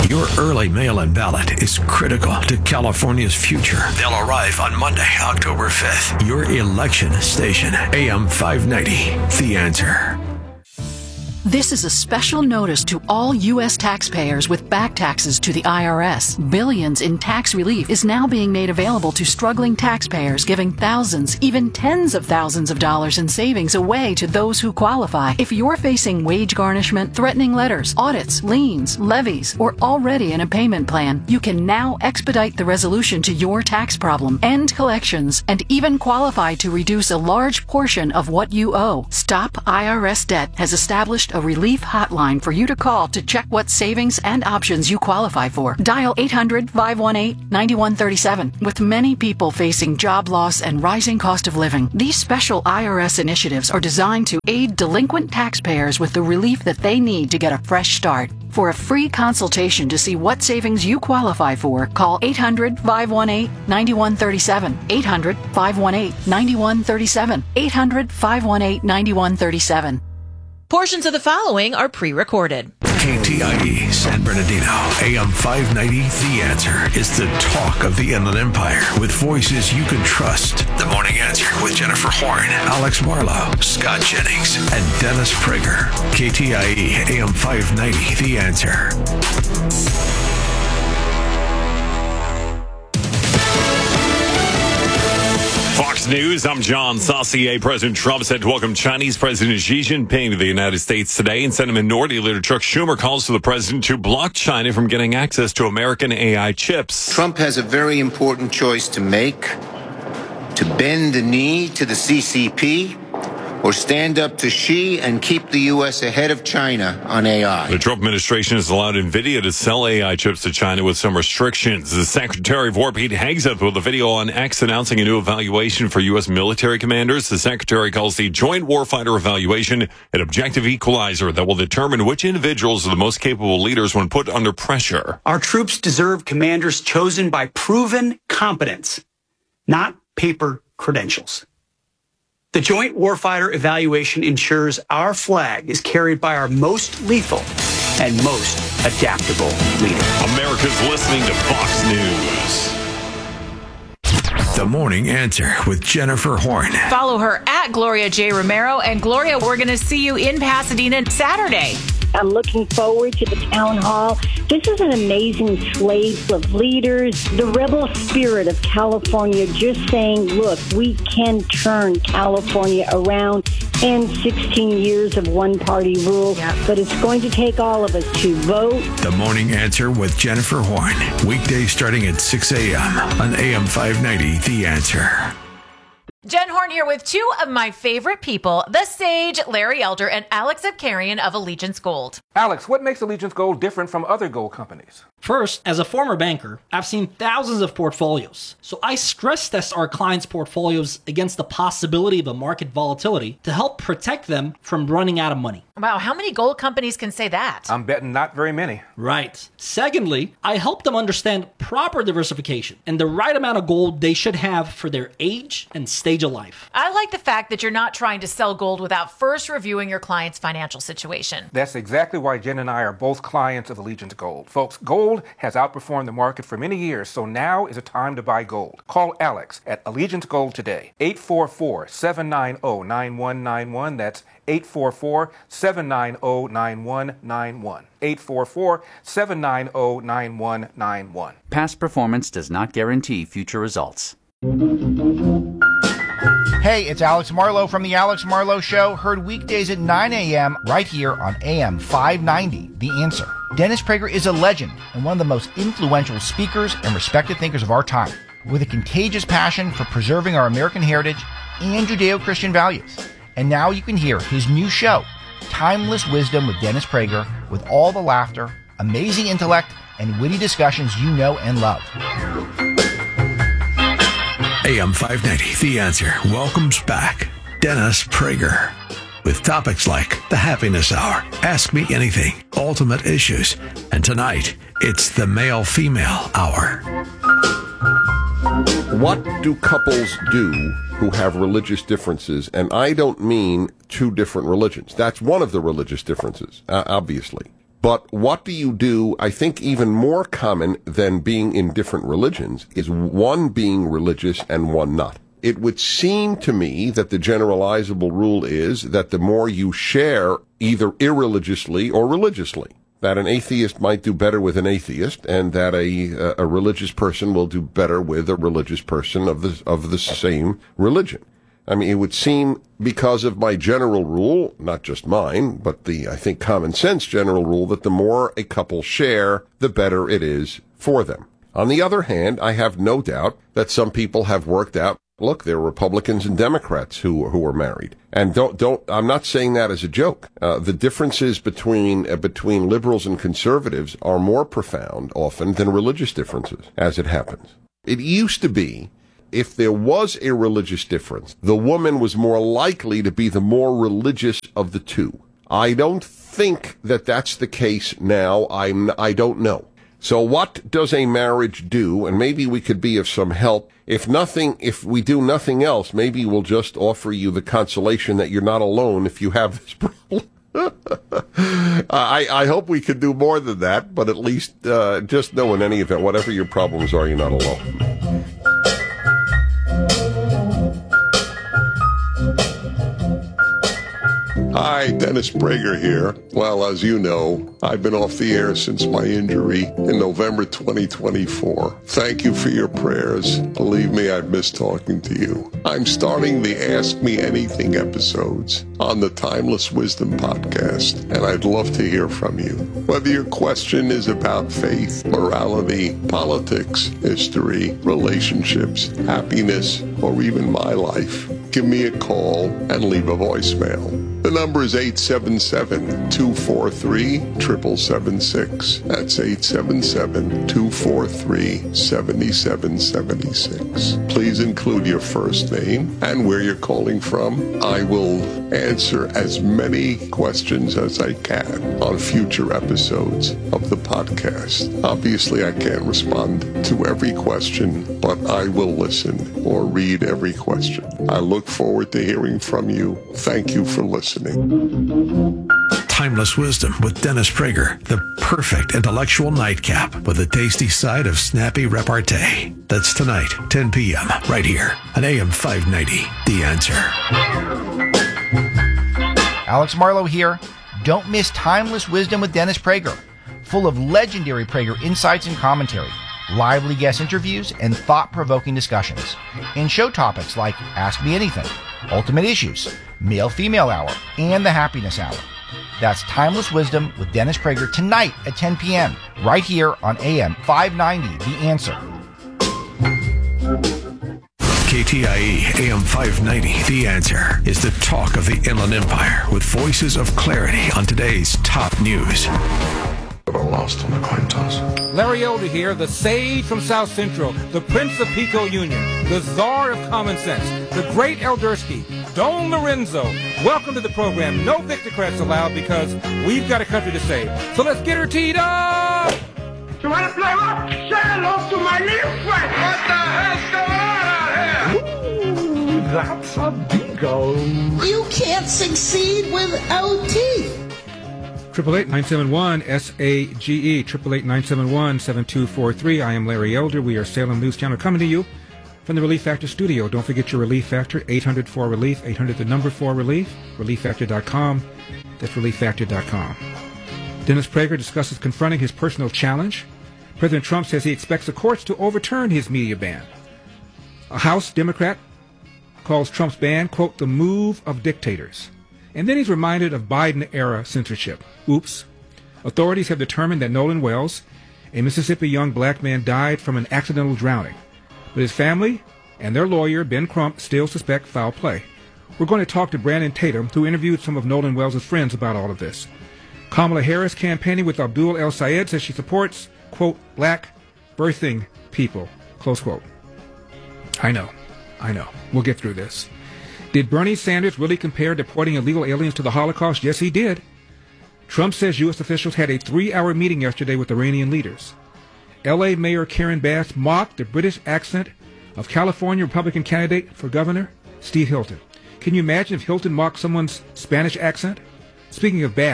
Your early mail-in ballot is critical to California's future. They'll arrive on Monday, October 5th. Your election station, AM 590, The Answer. This is a special notice to all U.S. taxpayers with back taxes to the IRS. Billions in tax relief is now being made available to struggling taxpayers, giving thousands, even tens of thousands of dollars in savings away to those who qualify. If you're facing wage garnishment, threatening letters, audits, liens, levies, or already in a payment plan, you can now expedite the resolution to your tax problem, end collections, and even qualify to reduce a large portion of what you owe. Stop IRS Debt has established a relief hotline for you to call to check what savings and options you qualify for. Dial 800-518-9137. With many people facing job loss and rising cost of living, these special IRS initiatives are designed to aid delinquent taxpayers with the relief that they need to get a fresh start. For a free consultation to see what savings you qualify for, call 800-518-9137. 800-518-9137. 800-518-9137. Portions of the following are pre-recorded. KTIE San Bernardino, AM 590, The Answer is the talk of the Inland Empire with voices you can trust. The Morning Answer with Jennifer Horn, Alex Marlowe, Scott Jennings, and Dennis Prager. KTIE AM 590, The Answer. Fox News, I'm John Saucier. President Trump said to welcome Chinese President Xi Jinping to the United States today, and Senate Minority Leader Chuck Schumer calls for the president to block China from getting access to American AI chips. Trump has a very important choice to make: to bend the knee to the CCP or stand up to Xi and keep the U.S. ahead of China on AI. The Trump administration has allowed NVIDIA to sell AI chips to China with some restrictions. The Secretary of War, Pete Hegseth, with a video on X announcing a new evaluation for U.S. military commanders. The Secretary calls the Joint Warfighter Evaluation an objective equalizer that will determine which individuals are the most capable leaders when put under pressure. Our troops deserve commanders chosen by proven competence, not paper credentials. The Joint Warfighter Evaluation ensures our flag is carried by our most lethal and most adaptable leader. America's listening to Fox News. The Morning Answer with Jennifer Horn. Follow her at Gloria J. Romero. And Gloria, we're going to see you in Pasadena Saturday. I'm looking forward to the town hall. This is an amazing slate of leaders, the rebel spirit of California just saying, look, we can turn California around and 16 years of one-party rule. Yep. But it's going to take all of us to vote. The Morning Answer with Jennifer Horn. Weekdays starting at 6 a.m. on AM 590, The Answer. Jen Horn here with two of my favorite people, the Sage, Larry Elder, and Alex Abkarian of Allegiance Gold. Alex, what makes Allegiance Gold different from other gold companies? First, as a former banker, I've seen thousands of portfolios. So I stress test our clients' portfolios against the possibility of a market volatility to help protect them from running out of money. Wow, how many gold companies can say that? I'm betting not very many. Right. Secondly, I help them understand proper diversification and the right amount of gold they should have for their age and stage of life. I like the fact that you're not trying to sell gold without first reviewing your client's financial situation. That's exactly why Jen and I are both clients of Allegiance Gold. Folks, gold has outperformed the market for many years, so now is a time to buy gold. Call Alex at Allegiance Gold today. 844-790-9191. That's 844-790-9191. 844-790-9191. Past performance does not guarantee future results. Hey, it's Alex Marlowe from The Alex Marlowe Show, heard weekdays at 9 a.m. right here on AM 590, The Answer. Dennis Prager is a legend and one of the most influential speakers and respected thinkers of our time, with a contagious passion for preserving our American heritage and Judeo-Christian values. And now you can hear his new show, Timeless Wisdom with Dennis Prager, with all the laughter, amazing intellect, and witty discussions you know and love. AM 590, The Answer welcomes back Dennis Prager with topics like the Happiness Hour, Ask Me Anything, Ultimate Issues, and tonight it's the Male-Female Hour. What do couples do who have religious differences? And I don't mean two different religions. That's one of the religious differences, obviously. But what do you do? I think even more common than being in different religions is one being religious and one not. It would seem to me that the generalizable rule is that the more you share either irreligiously or religiously, that an atheist might do better with an atheist, and that a religious person will do better with a religious person of the same religion. I mean, it would seem, because of my general rule, not just mine, but the, I think, common sense general rule, that the more a couple share, the better it is for them. On the other hand, I have no doubt that some people have worked out, look, there are Republicans and Democrats who are married. And I'm not saying that as a joke. The differences between liberals and conservatives are more profound often than religious differences, as it happens. It used to be, if there was a religious difference, the woman was more likely to be the more religious of the two. I don't think that that's the case now. I don't know. So what does a marriage do? And maybe we could be of some help. If we do nothing else, maybe we'll just offer you the consolation that you're not alone if you have this problem. I hope we could do more than that, but at least just know in any event, whatever your problems are, you're not alone. Hi, Dennis Prager here. Well, as you know, I've been off the air since my injury in November 2024. Thank you for your prayers. Believe me, I've missed talking to you. I'm starting the Ask Me Anything episodes on the Timeless Wisdom podcast, and I'd love to hear from you. Whether your question is about faith, morality, politics, history, relationships, happiness, or even my life, give me a call and leave a voicemail. The number is 877-243-7776. That's 877-243-7776. Please include your first name and where you're calling from. I will answer as many questions as I can on future episodes of the podcast. Obviously, I can't respond to every question, but I will listen or read every question. I look forward to hearing from you. Thank you for listening. Timeless Wisdom with Dennis Prager, the perfect intellectual nightcap with a tasty side of snappy repartee. That's tonight, 10 p.m., right here on AM 590, The Answer. Alex Marlowe here. Don't miss Timeless Wisdom with Dennis Prager, full of legendary Prager insights and commentary, lively guest interviews, and thought-provoking discussions. And show topics like Ask Me Anything, Ultimate Issues, Male-Female Hour, and the Happiness Hour. That's Timeless Wisdom with Dennis Prager tonight at 10 p.m. right here on AM 590, The Answer. KTIE AM 590, The Answer, is the talk of the Inland Empire with voices of clarity on today's top news. Lost on the coin toss. Larry Elder here, the sage from South Central, the Prince of Pico Union, the Czar of Common Sense, the Great Eldersky, Don Lorenzo. Welcome to the program. No Victocrats allowed because we've got a country to save. So let's get her teed up! You want to play rock? Say hello to my little friend. What the hell's going on out here? Ooh, that's a bingo. You can't succeed without teeth. 888-971-SAGE, 888-971-7243. I am Larry Elder. We are Salem News Channel coming to you from the Relief Factor studio. Don't forget your Relief Factor, 800-4-RELIEF, 800-4-RELIEF, ReliefFactor.com. That's ReliefFactor.com. Dennis Prager discusses confronting his personal challenge. President Trump says he expects the courts to overturn his media ban. A House Democrat calls Trump's ban, quote, the move of dictators. And then he's reminded of Biden-era censorship. Oops. Authorities have determined that Nolan Wells, a Mississippi young black man, died from an accidental drowning. But his family and their lawyer, Ben Crump, still suspect foul play. We're going to talk to Brandon Tatum, who interviewed some of Nolan Wells' friends about all of this. Kamala Harris, campaigning with Abdul El Sayed, says she supports, quote, black birthing people, close quote. I know. We'll get through this. Did Bernie Sanders really compare deporting illegal aliens to the Holocaust? Yes, he did. Trump says U.S. officials had a 3-hour meeting yesterday with Iranian leaders. L.A. Mayor Karen Bass mocked the British accent of California Republican candidate for governor, Steve Hilton. Can you imagine if Hilton mocked someone's Spanish accent? Speaking of Bass,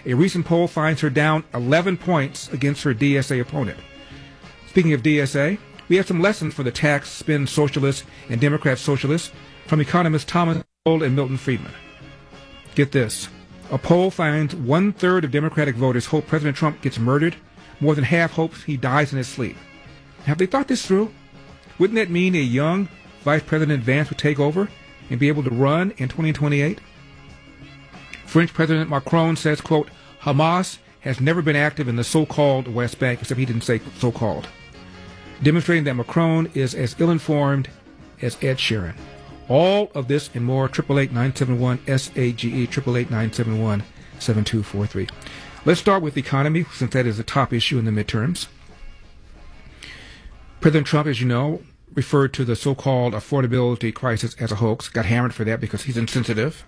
A recent poll finds her down 11 points against her DSA opponent. Speaking of DSA, we have some lessons for the tax spin socialists and Democrat socialists from economists Thomas Sowell and Milton Friedman. Get this. A poll finds 1/3 of Democratic voters hope President Trump gets murdered. More than half hopes he dies in his sleep. Have they thought this through? Wouldn't that mean a young Vice President Vance would take over and be able to run in 2028? French President Macron says, quote, Hamas has never been active in the so-called West Bank, except he didn't say so-called, demonstrating that Macron is as ill-informed as Ed Sheeran. All of this and more, 888-971-SAGE, 888-971-7243. Let's start with the economy, since that is the top issue in the midterms. President Trump, as you know, referred to the so-called affordability crisis as a hoax, got hammered for that because he's insensitive.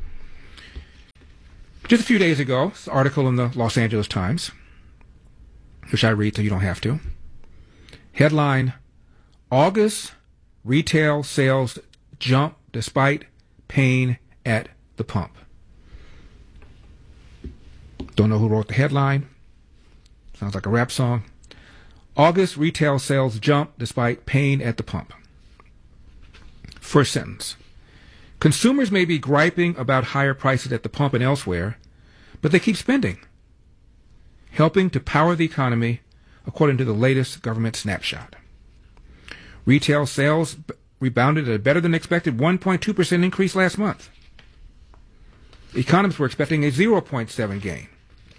Just a few days ago, this article in the Los Angeles Times, which I read so you don't have to. Headline, August retail sales jump despite pain at the pump. Don't know who wrote the headline. Sounds like a rap song. August retail sales jump despite pain at the pump. First sentence. Consumers may be griping about higher prices at the pump and elsewhere, but they keep spending, helping to power the economy, according to the latest government snapshot. Retail sales rebounded at a better-than-expected 1.2% increase last month. Economists were expecting a 0.7 gain.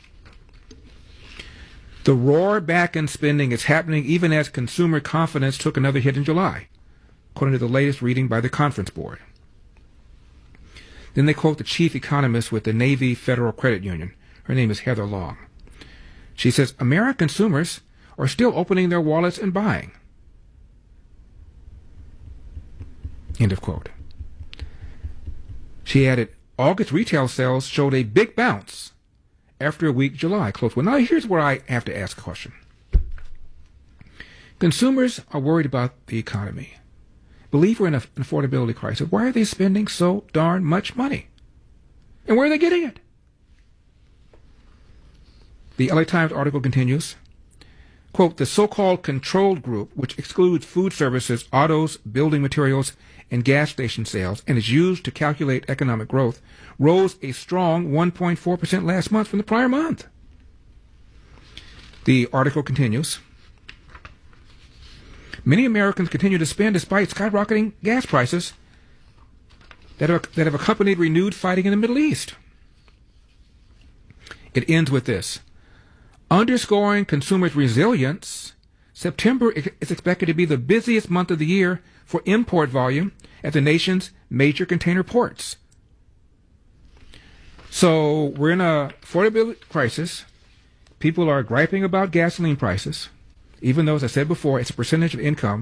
The roar back in spending is happening even as consumer confidence took another hit in July, according to the latest reading by the Conference Board. Then they quote the chief economist with the Navy Federal Credit Union. Her name is Heather Long. She says, American consumers are still opening their wallets and buying. End of quote. She added, August retail sales showed a big bounce after a weak July. Close. Well, now here's where I have to ask a question. Consumers are worried about the economy. Believe we're in an affordability crisis. Why are they spending so darn much money? And where are they getting it? The LA Times article continues, quote, the so-called controlled group, which excludes food services, autos, building materials, and gas station sales, and is used to calculate economic growth, rose a strong 1.4% last month from the prior month. The article continues, many Americans continue to spend despite skyrocketing gas prices that have accompanied renewed fighting in the Middle East. It ends with this. Underscoring consumers' resilience, September is expected to be the busiest month of the year for import volume at the nation's major container ports. So we're in a affordability crisis. People are griping about gasoline prices. Even though, as I said before, it's a percentage of income,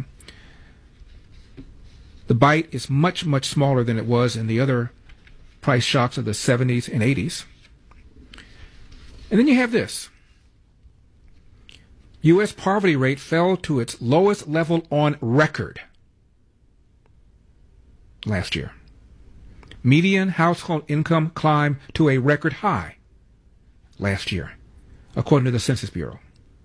the bite is much, much smaller than it was in the other price shocks of the 70s and 80s. And then you have this. U.S. poverty rate fell to its lowest level on record last year. Median household income climbed to a record high last year, according to the Census Bureau.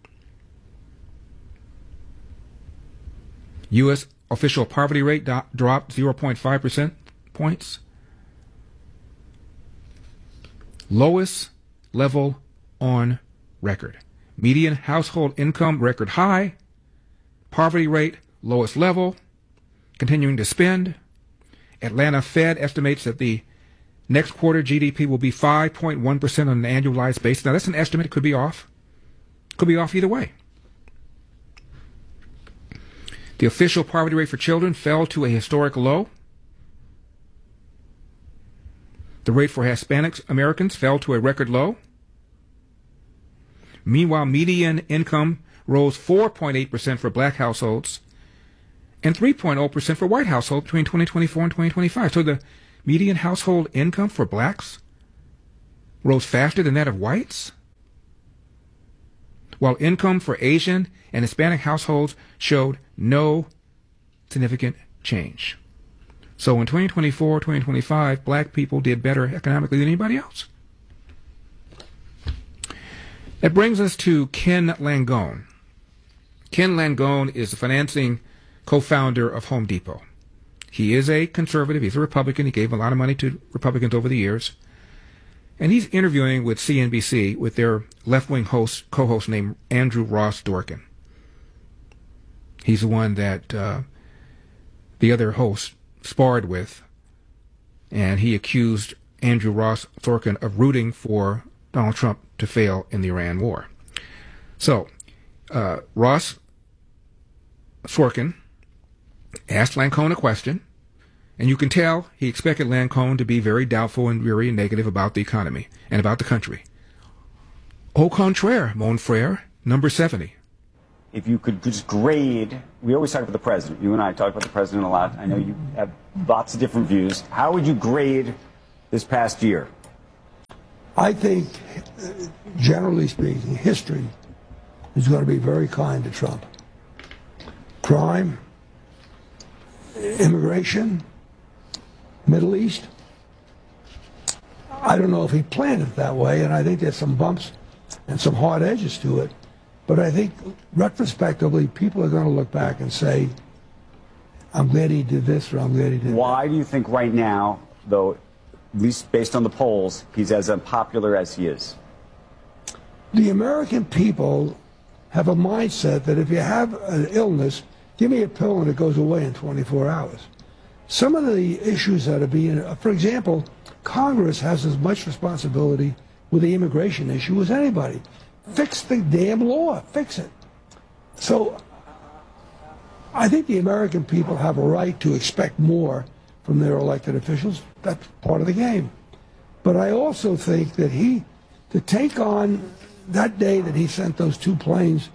U.S. official poverty rate dropped 0.5% points. Lowest level on record. Median household income record high. Poverty rate lowest level. Continuing to spend. Atlanta Fed estimates that the next quarter GDP will be 5.1% on an annualized basis. Now that's an estimate. It could be off. Could be off either way. The official poverty rate for children fell to a historic low. The rate for Hispanic Americans fell to a record low. Meanwhile, median income rose 4.8% for black households and 3.0% for white households between 2024 and 2025. So the median household income for blacks rose faster than that of whites, while income for Asian and Hispanic households showed no significant change. So in 2024, 2025, black people did better economically than anybody else. That brings us to Ken Langone. Ken Langone is the financing co-founder of Home Depot. He is a conservative. He's a Republican. He gave a lot of money to Republicans over the years. And he's interviewing with CNBC with their left-wing co-host named Andrew Ross Sorkin. He's the one that the other host sparred with, and he accused Andrew Ross Sorkin of rooting for Donald Trump to fail in the Iran war. So, Ross Sorkin asked Langone a question, and you can tell he expected Langone to be very doubtful and very negative about the economy and about the country. Au contraire, mon frère, number 70. If you could just grade, we always talk about the president. You and I talk about the president a lot. I know you have lots of different views. How would you grade this past year? I think, generally speaking, history is going to be very kind to Trump. Crime, immigration, Middle East. I don't know if he planned it that way, and I think there's some bumps and some hard edges to it. But I think, retrospectively, people are going to look back and say, I'm glad he did this, or I'm glad he did that. Why do you think right now, though, at least based on the polls, he's as unpopular as he is? The American people have a mindset that if you have an illness, give me a pill and it goes away in 24 hours. Some of the issues that are being, for example, Congress has as much responsibility with the immigration issue as anybody. Fix the damn law. Fix it. So I think the American people have a right to expect more from their elected officials. That's part of the game. But I also think that to take on that day that he sent those two planes,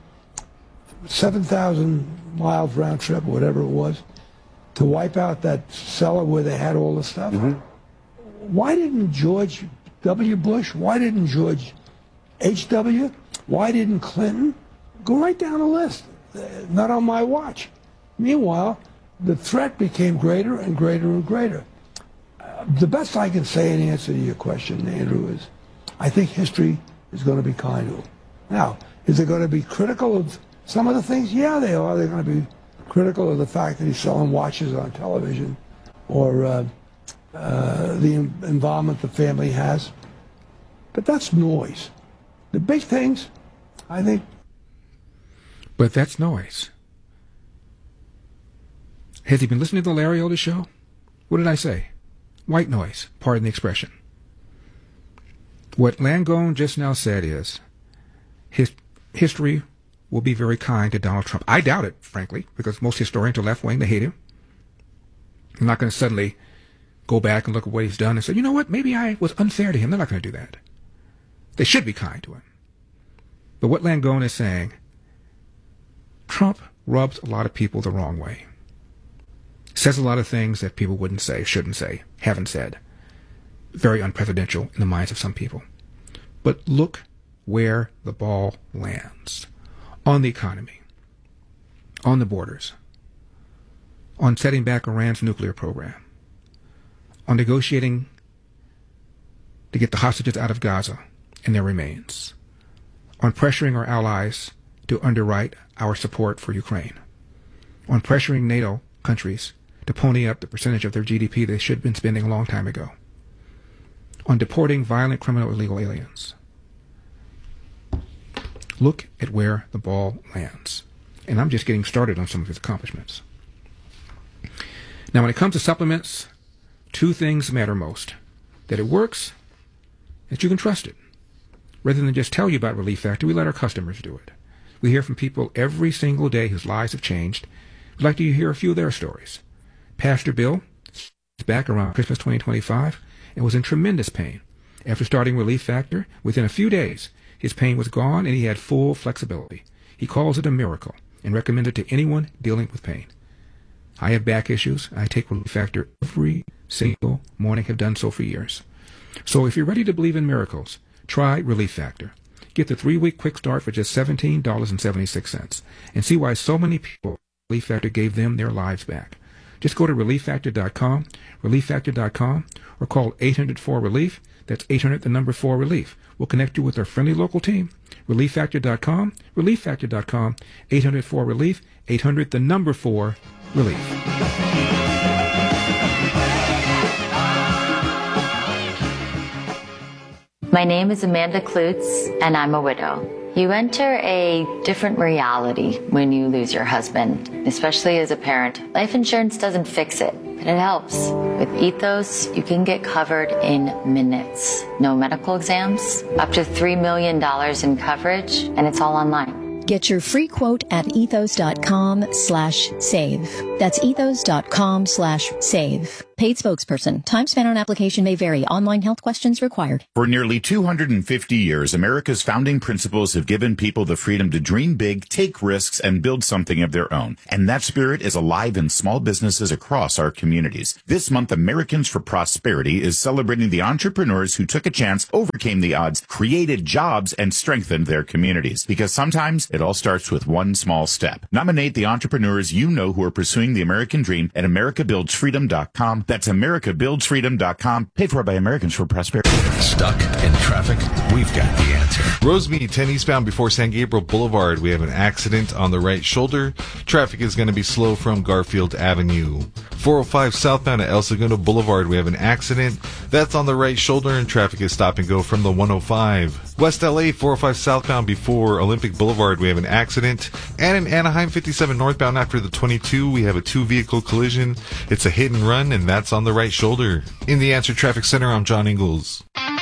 7,000 miles round trip, or whatever it was, to wipe out that cellar where they had all the stuff. Why didn't George W. Bush, why didn't George H.W., why didn't Clinton? Go right down the list. Not on my watch. Meanwhile, the threat became greater and greater and greater. The best I can say in answer to your question, Andrew, is I think history is going to be kind to him. Now, is it going to be critical of some of the things? Yeah, they are. They're going to be critical of the fact that he's selling watches on television, or the involvement the family has. But that's noise. The big things, I think. But that's noise. Has he been listening to the Larry Elder Show? What did I say? White noise, pardon the expression. What Langone just now said is history will be very kind to Donald Trump. I doubt it, frankly, because most historians are left-wing. They hate him. I'm not going to suddenly go back and look at what he's done and say, you know what, maybe I was unfair to him. They're not going to do that. They should be kind to him. But what Langone is saying, Trump rubs a lot of people the wrong way. Says a lot of things that people wouldn't say, shouldn't say, haven't said. Very unpresidential in the minds of some people. But look where the ball lands. On the economy. On the borders. On setting back Iran's nuclear program. On negotiating to get the hostages out of Gaza and their remains. On pressuring our allies to underwrite our support for Ukraine. On pressuring NATO countries to pony up the percentage of their GDP they should have been spending a long time ago. On deporting violent criminal illegal aliens. Look at where the ball lands. And I'm just getting started on some of his accomplishments. Now, when it comes to supplements, two things matter most. That it works, that you can trust it. Rather than just tell you about Relief Factor, we let our customers do it. We hear from people every single day whose lives have changed. We'd like to hear a few of their stories. Pastor Bill is back around Christmas 2025 and was in tremendous pain. After starting Relief Factor, within a few days, his pain was gone and he had full flexibility. He calls it a miracle and recommends it to anyone dealing with pain. I have back issues. I take Relief Factor every single morning, have done so for years. So if you're ready to believe in miracles, try Relief Factor. Get the 3-week quick start for just $17.76 and see why so many people Relief Factor gave them their lives back. Just go to ReliefFactor.com, ReliefFactor.com, or call 800-4-RELIEF. That's 800-4-RELIEF. We'll connect you with our friendly local team. ReliefFactor.com, ReliefFactor.com, 800-4-RELIEF, 800-4-RELIEF. My name is Amanda Klutz, and I'm a widow. You enter a different reality when you lose your husband, especially as a parent. Life insurance doesn't fix it, but it helps. With Ethos, you can get covered in minutes. No medical exams, up to $3 million in coverage, and it's all online. Get your free quote at ethos.com/save. That's ethos.com/save. Paid spokesperson. Time spent on application may vary. Online health questions required. For nearly 250 years, America's founding principles have given people the freedom to dream big, take risks, and build something of their own. And that spirit is alive in small businesses across our communities. This month, Americans for Prosperity is celebrating the entrepreneurs who took a chance, overcame the odds, created jobs, and strengthened their communities. Because sometimes it all starts with one small step. Nominate the entrepreneurs you know who are pursuing the American dream at americabuildsfreedom.com. That's americabuildsfreedom.com. Paid for by Americans for Prosperity. Stuck in traffic? We've got the answer. Rosemead, 10 eastbound before San Gabriel Boulevard. We have an accident on the right shoulder. Traffic is going to be slow from Garfield Avenue. 405 southbound at El Segundo Boulevard. We have an accident. That's on the right shoulder, and traffic is stop and go from the 105. West LA, 405 southbound before Olympic Boulevard. We have an accident. And in Anaheim, 57 northbound after the 22, we have a two-vehicle collision. It's a hit and run, and that's on the right shoulder. In the Answer Traffic Center, I'm John Ingalls.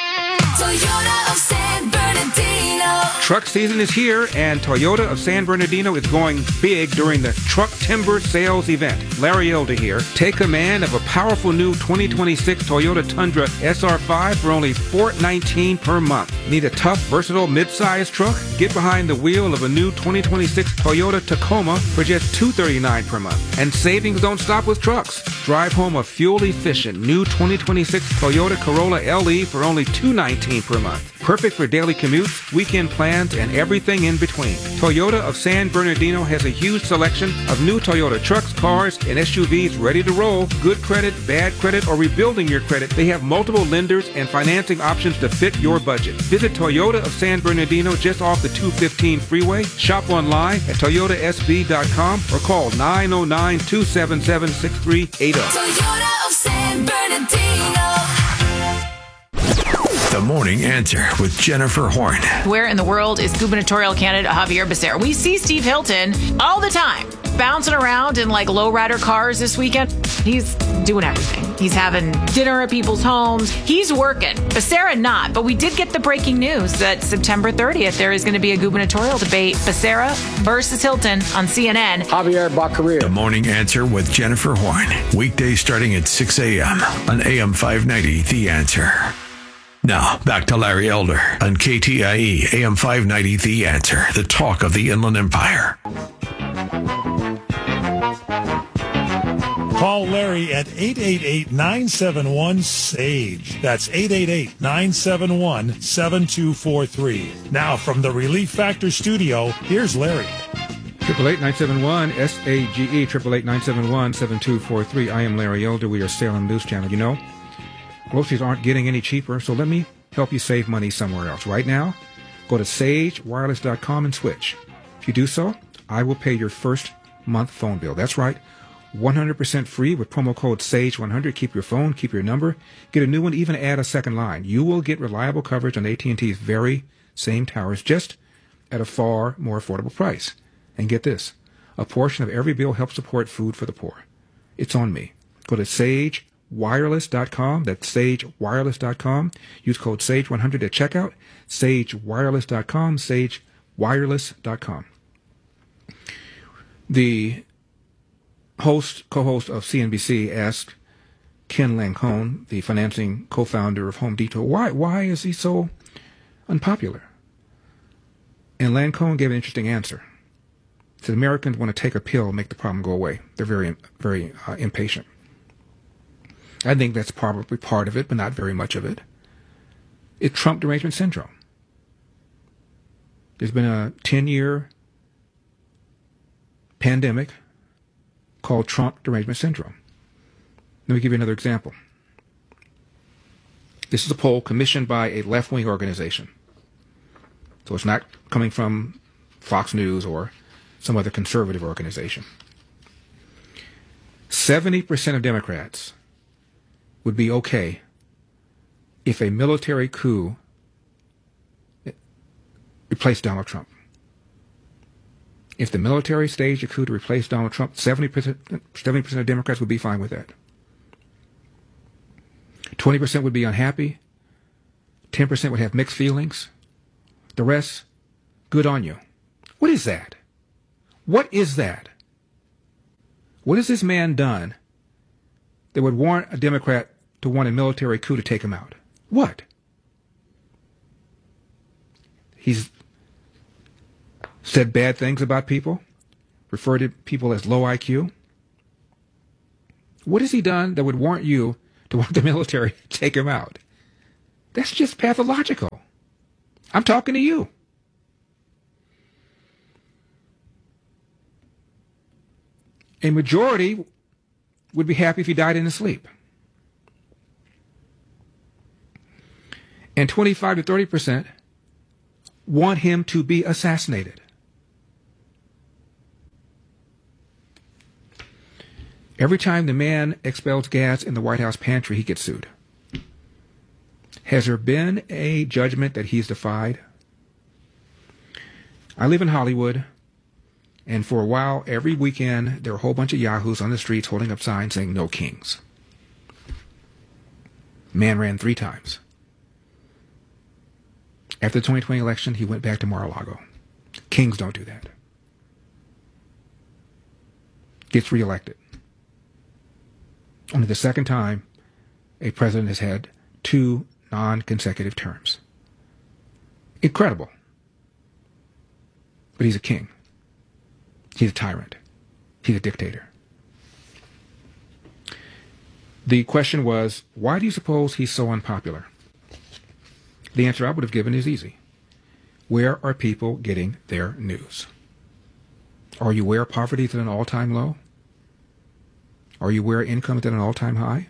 Toyota of San Bernardino. Truck season is here, and Toyota of San Bernardino is going big during the Truck Timber Sales event. Larry Elder here. Take command of a powerful new 2026 Toyota Tundra SR5 for only $419 per month. Need a tough, versatile, mid-size truck? Get behind the wheel of a new 2026 Toyota Tacoma for just $239 per month. And savings don't stop with trucks. Drive home a fuel-efficient new 2026 Toyota Corolla LE for only $219 per month. Perfect for daily commutes, weekend plans, and everything in between. Toyota of San Bernardino has a huge selection of new Toyota trucks, cars, and SUVs ready to roll. Good credit, bad credit, or rebuilding your credit. They have multiple lenders and financing options to fit your budget. Visit Toyota of San Bernardino just off the 215 freeway. Shop online at toyotasb.com or call 909-277-6380. Toyota of San Bernardino. The Morning Answer with Jennifer Horn. Where in the world is gubernatorial candidate Javier Becerra? We see Steve Hilton all the time, bouncing around in like lowrider cars this weekend. He's doing everything. He's having dinner at people's homes. He's working. Becerra not, but we did get the breaking news that September 30th, there is going to be a gubernatorial debate, Becerra versus Hilton on CNN. Javier Baccaria. The Morning Answer with Jennifer Horn. Weekdays starting at 6 a.m. on AM 590, The Answer. Now, back to Larry Elder on KTIE, AM 590, The Answer, the talk of the Inland Empire. Call Larry at 888-971-SAGE. That's 888-971-7243. Now, from the Relief Factor studio, here's Larry. 888-971-SAGE, 888-971-7243. I am Larry Elder. We are Salem News Channel. You know, groceries aren't getting any cheaper, so let me help you save money somewhere else. Right now, go to sagewireless.com and switch. If you do so, I will pay your first month phone bill. That's right, 100% free with promo code SAGE100. Keep your phone, keep your number, get a new one, even add a second line. You will get reliable coverage on AT&T's very same towers, just at a far more affordable price. And get this, a portion of every bill helps support food for the poor. It's on me. Go to sagewireless.com. That's sagewireless.com. Use code SAGE100 at checkout. sagewireless.com. sagewireless.com. The co-host of CNBC asked Ken Lancome, the financing co-founder of Home Depot, why is he so unpopular? And Lancome gave an interesting answer. He said Americans want to take a pill and make the problem go away. They're very, very impatient. I think that's probably part of it, but not very much of it. It Trump derangement syndrome. There's been a 10-year pandemic called Trump derangement syndrome. Let me give you another example. This is a poll commissioned by a left-wing organization. So it's not coming from Fox News or some other conservative organization. 70% of Democrats would be okay if a military coup replaced Donald Trump. If the military staged a coup to replace Donald Trump, 70% of Democrats would be fine with that. 20% would be unhappy. 10% would have mixed feelings. The rest, good on you. What is that? What is that? What has this man done that would warrant a Democrat to want a military coup to take him out? What? He's said bad things about people, referred to people as low IQ. What has he done that would warrant you to want the military to take him out? That's just pathological. I'm talking to you. A majority would be happy if he died in his sleep. And 25 to 30% want him to be assassinated. Every time the man expels gas in the White House pantry, he gets sued. Has there been a judgment that he's defied? I live in Hollywood, and for a while, every weekend, there were a whole bunch of yahoos on the streets holding up signs saying, "No kings." Man ran 3 times. After the 2020 election, he went back to Mar-a-Lago. Kings don't do that. Gets reelected. Only the second time a president has had 2 non-consecutive terms. Incredible. But he's a king. He's a tyrant. He's a dictator. The question was, why do you suppose he's so unpopular? The answer I would have given is easy. Where are people getting their news? Are you aware poverty is at an all-time low? Are you aware income is at an all-time high?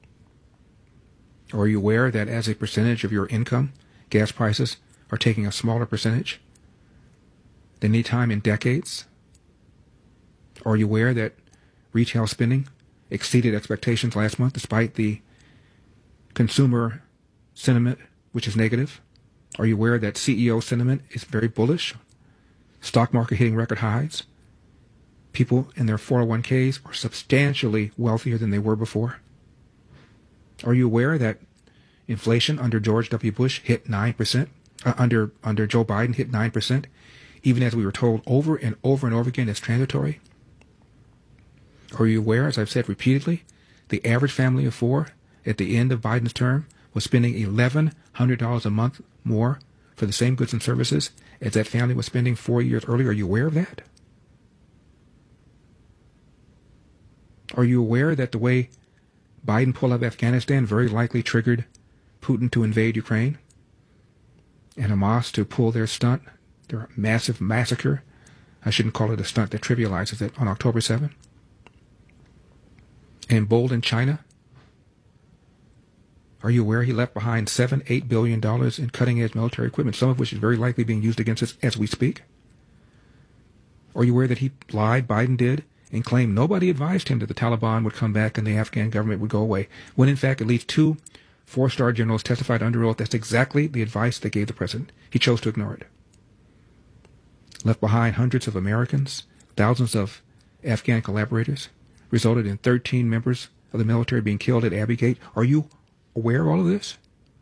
Are you aware that as a percentage of your income, gas prices are taking a smaller percentage than any time in decades? Are you aware that retail spending exceeded expectations last month despite the consumer sentiment, which is negative? Are you aware that CEO sentiment is very bullish? Stock market hitting record highs? People in their 401ks are substantially wealthier than they were before. Are you aware that inflation under George W. Bush hit 9%? Under Joe Biden hit 9%, even as we were told over and over and over again it's transitory? Are you aware, as I've said repeatedly, the average family of 4 at the end of Biden's term was spending $1,100 a month more for the same goods and services as that family was spending 4 years earlier? Are you aware of that? Are you aware that the way Biden pulled out of Afghanistan very likely triggered Putin to invade Ukraine and Hamas to pull their stunt, their massive massacre? I shouldn't call it a stunt that trivializes it, on October 7th. And emboldened China? Are you aware he left behind $7-8 billion in cutting-edge military equipment, some of which is very likely being used against us as we speak? Are you aware that he lied, Biden did, and claimed nobody advised him that the Taliban would come back and the Afghan government would go away, when in fact at least 2 4-star generals testified under oath that's exactly the advice they gave the president. He chose to ignore it. Left behind hundreds of Americans, thousands of Afghan collaborators, resulted in 13 members of the military being killed at Abbey Gate. Are you aware of all of this?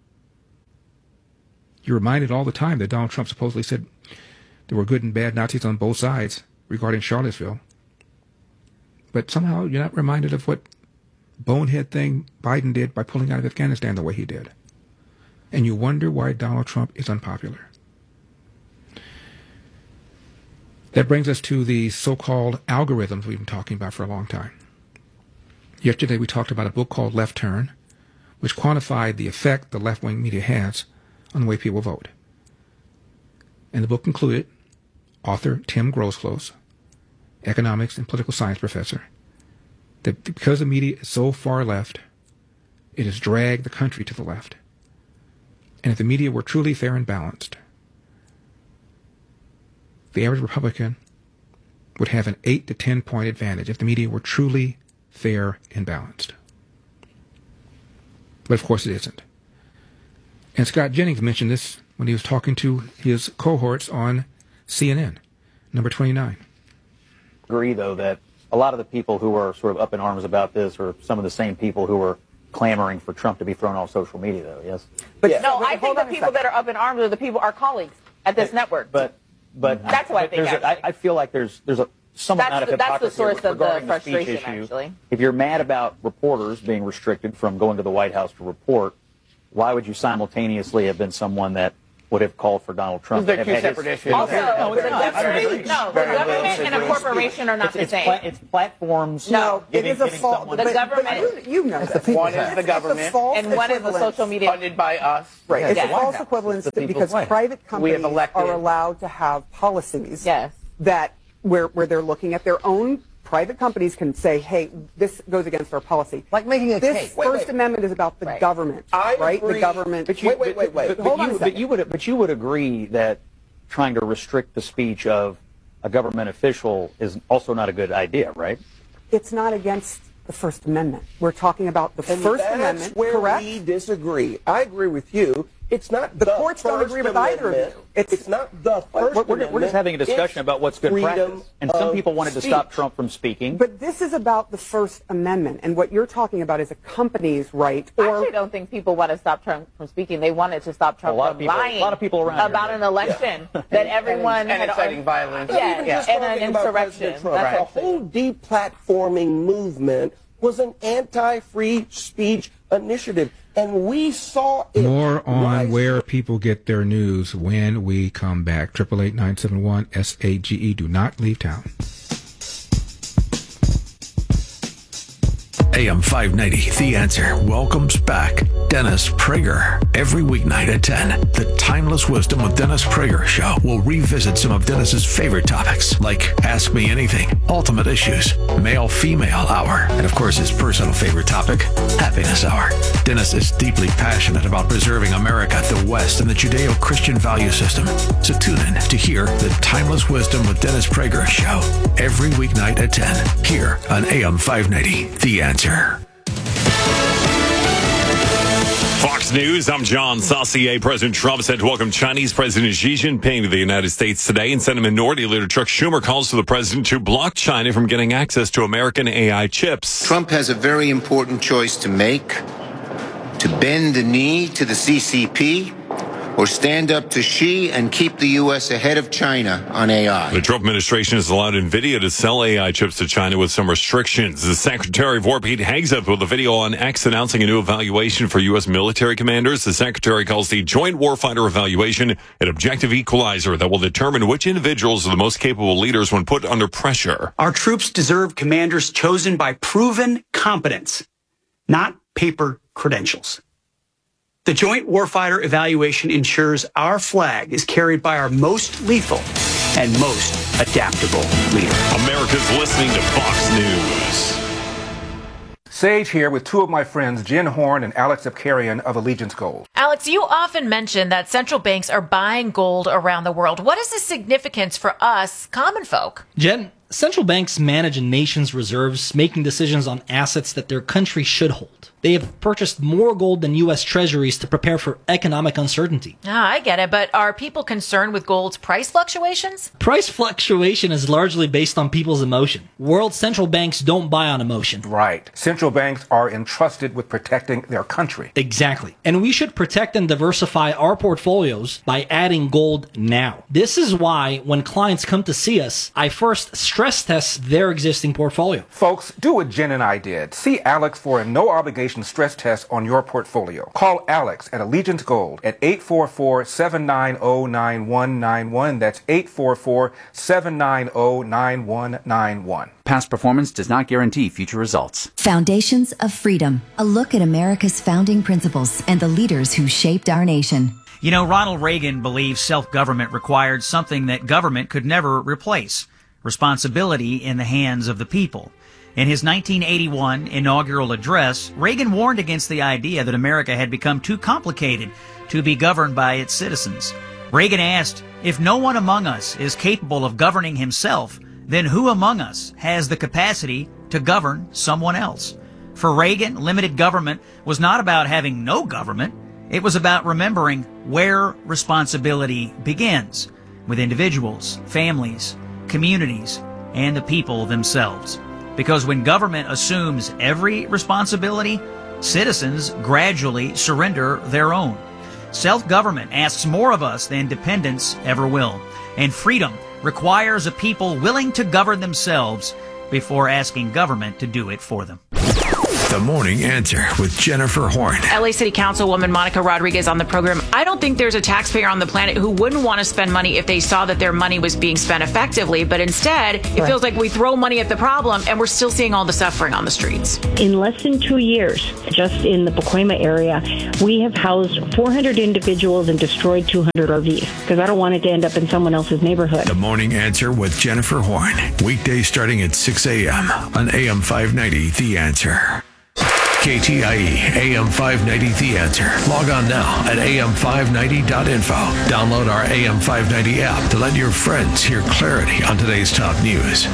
You're reminded all the time that Donald Trump supposedly said there were good and bad Nazis on both sides regarding Charlottesville. But somehow you're not reminded of what bonehead thing Biden did by pulling out of Afghanistan the way he did. And you wonder why Donald Trump is unpopular. That brings us to the so-called algorithms we've been talking about for a long time. Yesterday we talked about a book called Left Turn, which quantified the effect the left-wing media has on the way people vote. And the book included author Tim Grosclose, economics and political science professor, that because the media is so far left, it has dragged the country to the left. And if the media were truly fair and balanced, the average Republican would have an 8 to 10 point advantage if the media were truly fair and balanced. But of course it isn't. And Scott Jennings mentioned this when he was talking to his cohorts on CNN, number 29. Agree, though, that a lot of the people who are sort of up in arms about this are some of the same people who were clamoring for Trump to be thrown off social media, though, yes? But yeah. No, I think the people that are up in arms are the people, our colleagues at this network. But that's what I think. I feel like there's a some amount of hypocrisy. That's the source of the frustration, issue. Actually. If you're mad about reporters being restricted from going to the White House to report, why would you simultaneously have been someone that would have called for Donald Trump? They're two separate issues. Also, the government and a corporation are not the same. It's platforms. No, it is a fault. The government. You know that. One is the government, and one is the social media funded by us. Right. It's a false equivalence because private companies are allowed to have policies that where they're looking at their own. Private companies can say, hey, this goes against our policy. Like making a cake. First Amendment is about the government, right? Agree. The government. But you would agree that trying to restrict the speech of a government official is also not a good idea, right? It's not against the First Amendment. We're talking about the First Amendment, correct? We disagree. I agree with you. It's not the courts don't agree with either of you. It's not the First Amendment. We're just having a discussion about what's good practice. And some people wanted to stop Trump from speaking. But this is about the First Amendment. And what you're talking about is a company's right. I actually don't think people want to stop Trump from speaking. They wanted to stop Trump from lying a lot of people around about an election that everyone and inciting violence. And an insurrection. The whole deplatforming movement was an anti-free speech initiative. And we saw it. More on where people get their news when we come back. 888-971-SAGE. Do not leave town. AM 590, The Answer, welcomes back Dennis Prager. Every weeknight at 10, the Timeless Wisdom with Dennis Prager show will revisit some of Dennis's favorite topics, like Ask Me Anything, Ultimate Issues, Male-Female Hour, and of course his personal favorite topic, Happiness Hour. Dennis is deeply passionate about preserving America, the West, and the Judeo-Christian value system. So tune in to hear the Timeless Wisdom with Dennis Prager show every weeknight at 10, here on AM 590, The Answer. Fox News, I'm John Saucier. President Trump said to welcome Chinese President Xi Jinping to the United States today, and Senate Minority Leader Chuck Schumer calls for the president to block China from getting access to American AI chips. Trump has a very important choice to make: to bend the knee to the CCP or stand up to Xi and keep the U.S. ahead of China on AI. The Trump administration has allowed NVIDIA to sell AI chips to China with some restrictions. The Secretary of War, Pete Hegseth, with a video on X announcing a new evaluation for U.S. military commanders. The Secretary calls the Joint Warfighter Evaluation an objective equalizer that will determine which individuals are the most capable leaders when put under pressure. Our troops deserve commanders chosen by proven competence, not paper credentials. The Joint Warfighter Evaluation ensures our flag is carried by our most lethal and most adaptable leader. America's listening to Fox News. Sage here with two of my friends, Jen Horn and Alex Abkarian of Allegiance Gold. Alex, you often mention that central banks are buying gold around the world. What is the significance for us, common folk? Jen, central banks manage a nation's reserves, making decisions on assets that their country should hold. They have purchased more gold than U.S. treasuries to prepare for economic uncertainty. I get it, but are people concerned with gold's price fluctuations? Price fluctuation is largely based on people's emotion. World central banks don't buy on emotion. Right. Central banks are entrusted with protecting their country. Exactly. And we should protect and diversify our portfolios by adding gold now. This is why when clients come to see us, I first stress test their existing portfolio. Folks, do what Jen and I did. See Alex for a no-obligation stress test on your portfolio. Call Alex at Allegiance Gold at 844-790-9191. That's 844-790-9191. Past performance does not guarantee future results. Foundations of Freedom. A look at America's founding principles and the leaders who shaped our nation. You know, Ronald Reagan believed self-government required something that government could never replace: responsibility in the hands of the people. In his 1981 inaugural address, Reagan warned against the idea that America had become too complicated to be governed by its citizens. Reagan asked, if no one among us is capable of governing himself, then who among us has the capacity to govern someone else? For Reagan, limited government was not about having no government. It was about remembering where responsibility begins, with individuals, families, communities, and the people themselves. Because when government assumes every responsibility, citizens gradually surrender their own. Self-government asks more of us than dependence ever will. And freedom requires a people willing to govern themselves before asking government to do it for them. The Morning Answer with Jennifer Horn. LA City Councilwoman Monica Rodriguez on the program. I don't think there's a taxpayer on the planet who wouldn't want to spend money if they saw that their money was being spent effectively. But instead, it feels like we throw money at the problem and we're still seeing all the suffering on the streets. In less than 2 years, just in the Pacoima area, we have housed 400 individuals and destroyed 200 RVs because I don't want it to end up in someone else's neighborhood. The Morning Answer with Jennifer Horn. Weekdays starting at 6 a.m. on AM 590, The Answer. KTIE AM 590 The Answer. Log on now at am590.info. Download our AM 590 app to let your friends hear clarity on today's top news.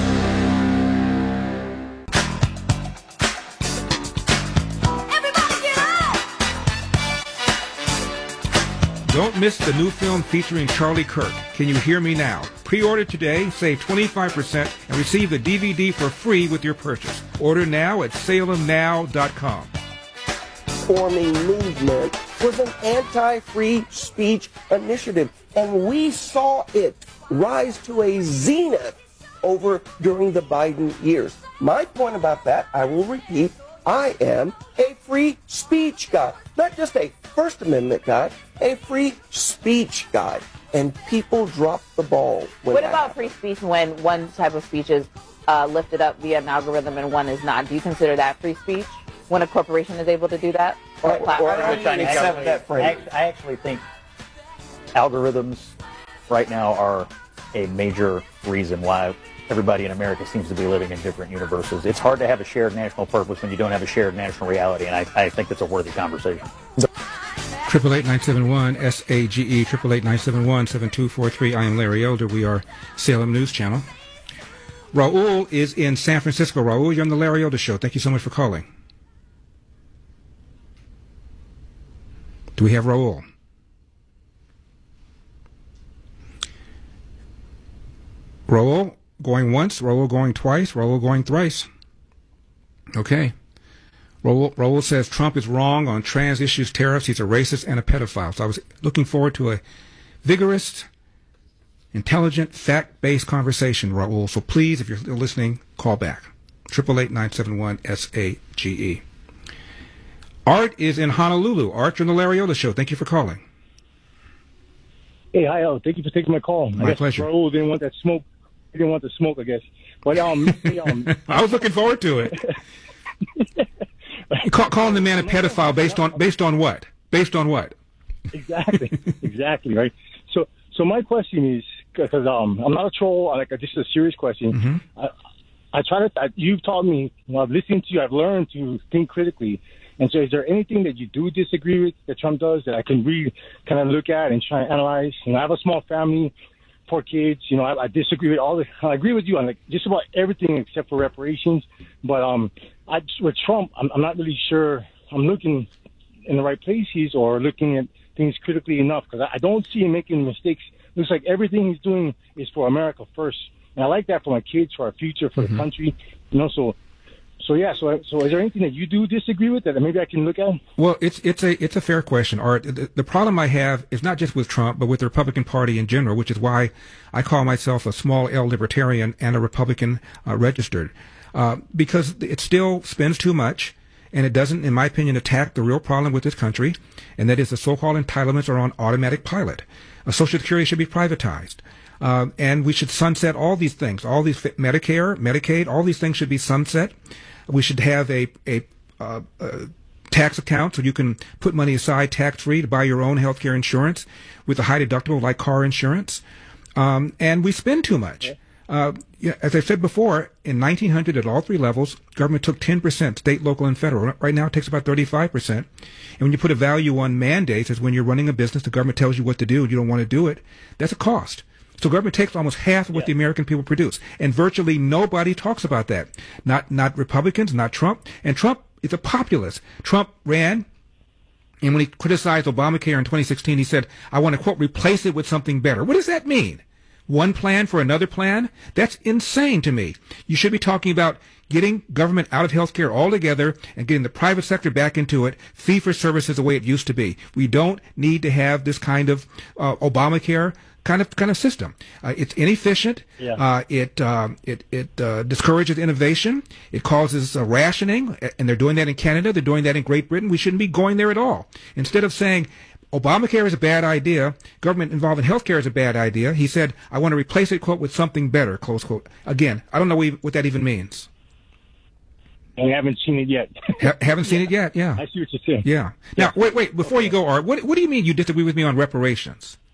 Don't miss the new film featuring Charlie Kirk, Can You Hear Me Now? Pre-order today, save 25%, and receive the DVD for free with your purchase. Order now at salemnow.com. Forming movement was an anti-free speech initiative, and we saw it rise to a zenith during the Biden years. My point about that, I will repeat, I am a free speech guy, not just a First Amendment guy, a free speech guy. And people drop the ball. What about free speech when one type of speech is lifted up via an algorithm and one is not? Do you consider that free speech when a corporation is able to do that? I actually think algorithms right now are a major reason why everybody in America seems to be living in different universes. It's hard to have a shared national purpose when you don't have a shared national reality, and I think that's a worthy conversation. 888-971-SAGE, 888-971-7243. I am Larry Elder. We are Salem News Channel. Raul is in San Francisco. Raul, you're on the Larry Elder Show. Thank you so much for calling. Do we have Raul? Raul going once, Raul going twice, Raul going thrice. Okay. Raul says Trump is wrong on trans issues, tariffs. He's a racist and a pedophile. So I was looking forward to a vigorous, intelligent, fact-based conversation, Raul. So please, if you're still listening, call back. 888-971-SAGE. Art is in Honolulu. Art, you're on the Larry Elder Show. Thank you for calling. Hey, hi, thank you for taking my call. My pleasure. Raul didn't want that smoke. He didn't want the smoke, I guess. But I was looking forward to it. Calling the man a pedophile based on what? Based on what? Exactly, right. So my question is, because I'm not a troll, just a serious question. Mm-hmm. I try to. You've taught me. I've listened to you. I've learned to think critically. And so, is there anything that you do disagree with that Trump does that I can really kind of look at and try and analyze? I have a small family, 4 kids. I disagree with all the. I agree with you on just about everything except for reparations. But with Trump, I'm not really sure I'm looking in the right places or looking at things critically enough, because I don't see him making mistakes. Looks like everything he's doing is for America first, and I like that for my kids, for our future, for the country. So is there anything that you do disagree with that maybe I can look at? Well, it's a fair question, Art. The problem I have is not just with Trump, but with the Republican Party in general, which is why I call myself a small L libertarian and a Republican registered, because it still spends too much, and it doesn't, in my opinion, attack the real problem with this country, and that is the so-called entitlements are on automatic pilot. Social Security should be privatized. And we should sunset all these things, all these Medicare, Medicaid, all these things should be sunset. We should have a tax account so you can put money aside tax-free to buy your own health care insurance with a high deductible like car insurance. And we spend too much. As I said before, in 1900 at all three levels, government took 10%, state, local, and federal. Right now it takes about 35%. And when you put a value on mandates, as when you're running a business, the government tells you what to do and you don't want to do it, that's a cost. So government takes almost half of what the American people produce. And virtually nobody talks about that. Not Republicans, not Trump. And Trump is a populist. Trump ran, and when he criticized Obamacare in 2016, he said, I want to, quote, replace it with something better. What does that mean? One plan for another plan? That's insane to me. You should be talking about getting government out of healthcare altogether and getting the private sector back into it. Fee for service is the way it used to be. We don't need to have this kind of Obamacare kind of system. It's inefficient. Yeah. It discourages innovation. It causes rationing, and they're doing that in Canada. They're doing that in Great Britain. We shouldn't be going there at all. Instead of saying Obamacare is a bad idea, government involved in healthcare is a bad idea, he said, I want to replace it, quote, with something better, close quote. Again, I don't know what that even means. I haven't seen it yet. Haven't seen it yet, yeah. I see what you're saying. Yeah. Now, wait, before you go, Art, what do you mean you disagree with me on reparations?